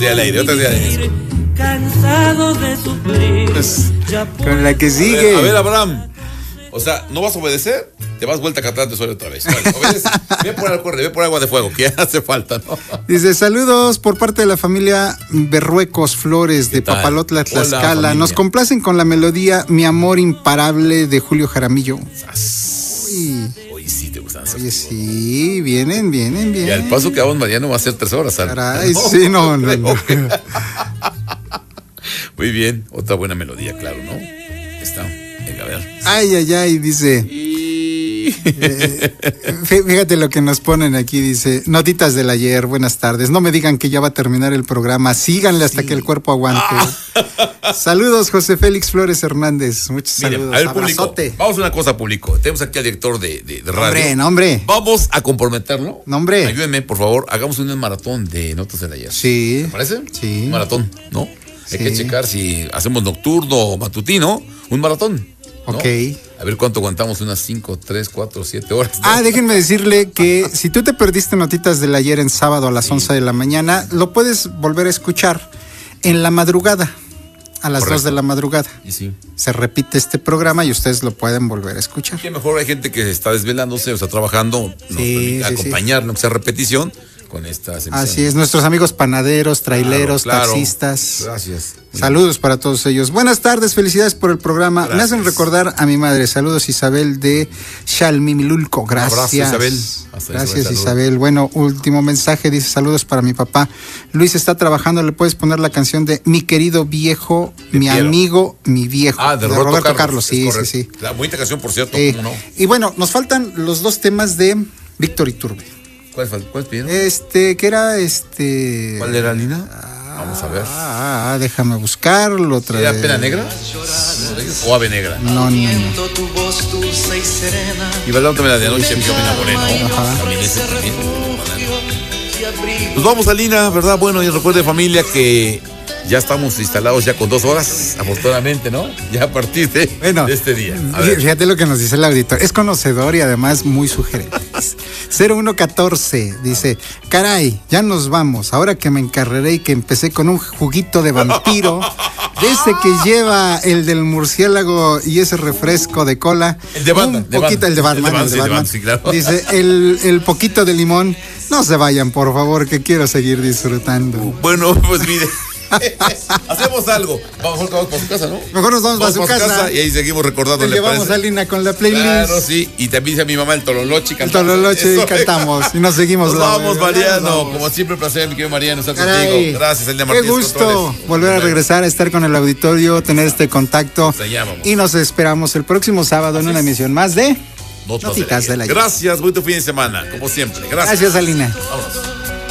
día al aire. Cansado de sufrir. Con la que sigue. A ver, Abraham. O sea, ¿no vas a obedecer? Te vas vuelta a cantante solo otra vez. Vale, obedece. Ve por agua de fuego, que ya hace falta, ¿no? Dice, saludos por parte de la familia Berruecos Flores de Papalotla, Tlaxcala. Hola, nos complacen con la melodía Mi Amor Imparable de Julio Jaramillo. Hoy sí te gustan. Oye, sí, vienen. Y al paso que vamos, Mariano, va a ser 3 horas. Caray, sí, no. Muy bien, otra buena melodía, claro, ¿no? Está, venga, a ver. Ay, dice. Fíjate lo que nos ponen aquí, dice, notitas del ayer, buenas tardes, no me digan que ya va a terminar el programa, síganle hasta que el cuerpo aguante. Saludos, José Félix Flores Hernández, muchos saludos. A ver, público, vamos a una cosa, público, tenemos aquí al director de radio. Nombre. Vamos a comprometerlo. Nombre. Ayúdenme, por favor, hagamos un maratón de notas del ayer. Sí. ¿Te parece? Sí. Un maratón, ¿no? Sí. Hay que checar si hacemos nocturno o matutino, un maratón, ¿no? Ok. A ver cuánto aguantamos, unas 5, 3, 4, 7 horas, ¿no? Déjenme decirle que si tú te perdiste notitas del ayer en sábado a las 11 de la mañana, lo puedes volver a escuchar en la madrugada, a las 2 de la madrugada. Y sí. Se repite este programa y ustedes lo pueden volver a escuchar. Que mejor hay gente que está desvelándose o está trabajando, nos permite acompañarlo, aunque sea repetición, con estas emisiones. Así es, nuestros amigos panaderos, traileros, taxistas. Gracias. Saludos para todos ellos. Buenas tardes, felicidades por el programa. Gracias. Me hacen recordar a mi madre. Saludos, Isabel de Xalmimilulco. Gracias. Un abrazo, Isabel. Gracias, Isabel. Bueno, último mensaje, dice saludos para mi papá. Luis está trabajando, le puedes poner la canción de Mi querido viejo, mi amigo, mi viejo. De Roberto Carlos. Sí. La bonita canción, por cierto, ¿cómo no? Y bueno, nos faltan los 2 temas de Víctor Iturbe. ¿Cuál pidieron? Que era ¿Cuál era, Lina? Vamos a ver. Déjame buscarlo otra vez. ¿Era Pena Negra? ¿O Ave Negra? No. Y bailando también la de anoche, yo me enamoré, ¿no? También ese también. Pues vamos a Lina, ¿verdad? Bueno, y recuerde, familia, que ya estamos instalados ya con 2 horas, afortunadamente, ¿no? Ya a partir de este día. Fíjate lo que nos dice el auditor. Es conocedor y además muy sugerente. 0114 dice, caray, ya nos vamos. Ahora que me encarreré y que empecé con un juguito de vampiro, de ese que lleva el del murciélago y ese refresco de cola. El de Batman. El de Batman. Sí, claro. Dice, el poquito de limón. No se vayan, por favor, que quiero seguir disfrutando. Bueno, pues mire. Hacemos algo. Vamos para su casa, ¿no? Mejor nos vamos para su casa. Y ahí seguimos recordando. Le llevamos a Lina con la playlist. Claro, sí. Y también dice a mi mamá el Tololoche. El Tololoche y cantamos. Y nos seguimos. Nos vamos, Mariano. Como siempre, placer, mi querido Mariano, estar contigo. Gracias, Elena Martínez. Qué gusto volver a regresar, a estar con el auditorio, tener este contacto. Y nos esperamos el próximo sábado en una emisión más de Notitas del Ayer. Gracias, bonito fin de semana, como siempre. Gracias. Gracias, Alina. Vámonos.